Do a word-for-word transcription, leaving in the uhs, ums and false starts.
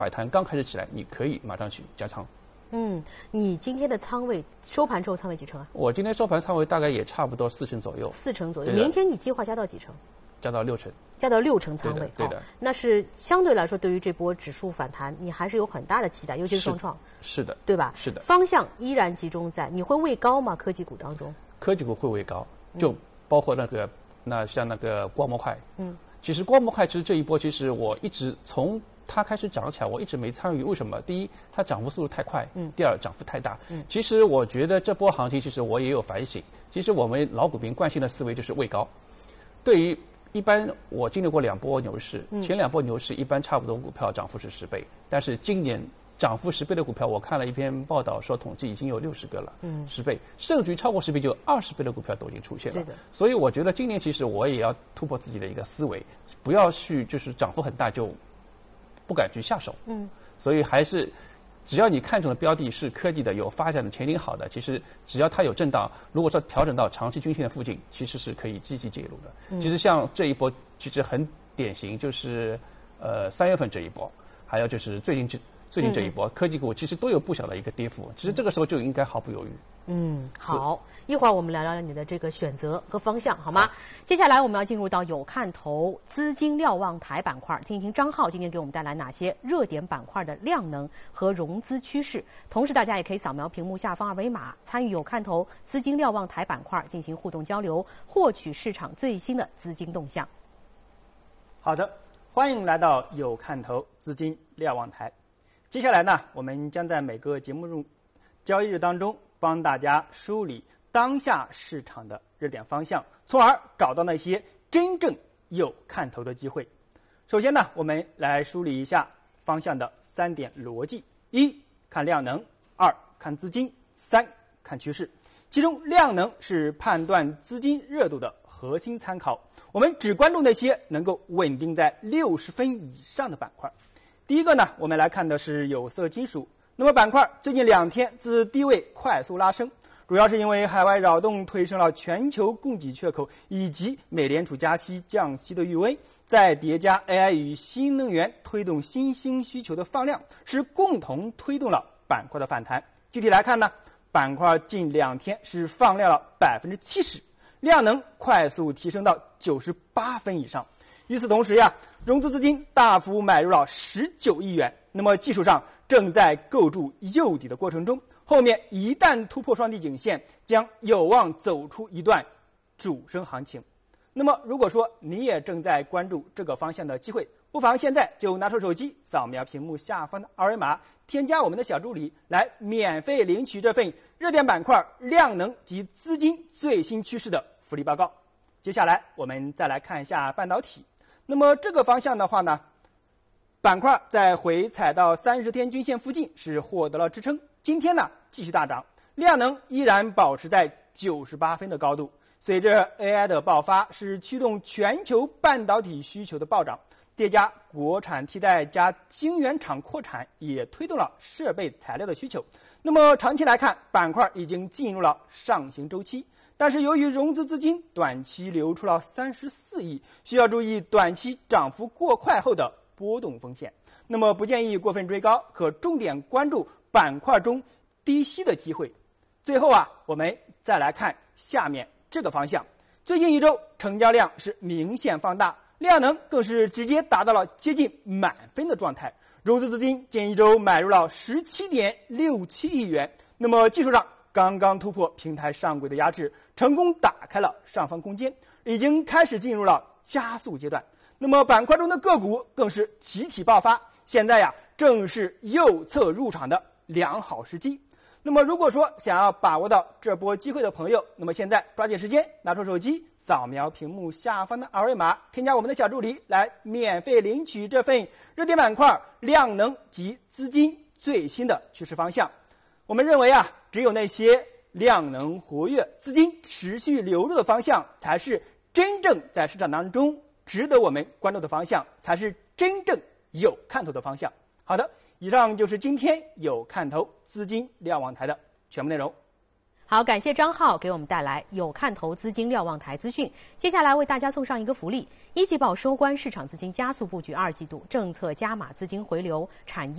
摆摊刚开始起来，你可以马上去加仓。 嗯，你今天的仓位收盘之后仓位几成啊？ 我今天收盘仓位大概也差不多四成左右。 四成左右。明天你计划加到几成？ 加到六成。 加到六成仓位。 对的。对的。 那是相对来说，对于这波指数反弹，你还是有很大的期待，尤其是双创。 是的。 对吧？ 是的。 方向依然集中在，你会位高吗？科技股当中？ 科技股会位高，就包括那个、嗯、那像那个光模块。嗯。其实光模块其实这一波，其实我一直从它开始涨起来，我一直没参与。为什么？第一，它涨幅速度太快；嗯，第二，涨幅太大。嗯，其实我觉得这波行情，其实我也有反省。其实我们老股民惯性的思维就是位高。对于一般我经历过两波牛市，嗯、前两波牛市一般差不多股票涨幅是十倍，但是今年涨幅十倍的股票，我看了一篇报道说统计已经有六十个了。嗯，十倍，甚至于超过十倍就二十倍的股票都已经出现了。 对的。 所以我觉得今年其实我也要突破自己的一个思维，不要去就是涨幅很大就不敢去下手。嗯，所以还是只要你看中的标的是科技的、有发展的、前景好的，其实只要它有震荡，如果说调整到长期均线的附近，其实是可以积极介入的。嗯、其实像这一波，其实很典型，就是呃三月份这一波，还有就是最近这最近这一波、嗯、科技股其实都有不小的一个跌幅，其实这个时候就应该毫不犹豫。 嗯，好。一会儿我们聊聊你的这个选择和方向，好吗？好，接下来我们要进入到有看头资金瞭望台板块，听一听张浩今天给我们带来哪些热点板块的量能和融资趋势。同时，大家也可以扫描屏幕下方二维码，参与有看头资金瞭望台板块进行互动交流，获取市场最新的资金动向。 好的，欢迎来到有看头资金瞭望台。接下来呢，我们将在每个节目中交易日当中帮大家梳理当下市场的热点方向，从而找到那些真正有看头的机会。首先呢，我们来梳理一下方向的三点逻辑：一、看量能；二、看资金；三、看趋势。其中量能是判断资金热度的核心参考，我们只关注那些能够稳定在六十分以上的板块。第一个呢，我们来看的是有色金属。那么板块最近两天自低位快速拉升，主要是因为海外扰动推升了全球供给缺口，以及美联储加息降息的余威，再叠加 A I 与新能源推动新兴需求的放量，是共同推动了板块的反弹。具体来看呢，板块近两天是放量了百分之七十，量能快速提升到九十八分以上。与此同时呀，融资资金大幅买入了十九亿元，那么技术上正在构筑诱底的过程中，后面一旦突破双底颈线，将有望走出一段主升行情。那么如果说你也正在关注这个方向的机会，不妨现在就拿出手机扫描屏幕下方的二维码，添加我们的小助理来免费领取这份热点板块量能及资金最新趋势的福利报告。接下来我们再来看一下半导体。那么这个方向的话呢，板块在回踩到三十天均线附近是获得了支撑，今天呢继续大涨，量能依然保持在九十八分的高度。随着 A I 的爆发，是驱动全球半导体需求的暴涨，叠加国产替代加晶圆厂扩产，也推动了设备材料的需求。那么长期来看，板块已经进入了上行周期，但是由于融资资金短期流出了三十四亿，需要注意短期涨幅过快后的波动风险。那么不建议过分追高，可重点关注板块中低吸的机会。最后啊，我们再来看下面这个方向。最近一周成交量是明显放大，量能更是直接达到了接近满分的状态。融资资金近一周买入了 十七点六七亿元，那么技术上刚刚突破平台上轨的压制，成功打开了上方空间，已经开始进入了加速阶段。那么板块中的个股更是集体爆发，现在呀正是右侧入场的良好时机。那么如果说想要把握到这波机会的朋友，那么现在抓紧时间拿出手机扫描屏幕下方的二维码，添加我们的小助理来免费领取这份热点板块量能及资金最新的趋势方向。我们认为啊，只有那些量能活跃、资金持续流入的方向，才是真正在市场当中值得我们关注的方向，才是真正有看头的方向。好的，以上就是今天有看头资金瞭望台的全部内容。 好，感谢张浩给我们带来有看头资金瞭望台资讯。接下来为大家送上一个福利：一季报收官，市场资金加速布局二季度，政策加码资金回流，产业。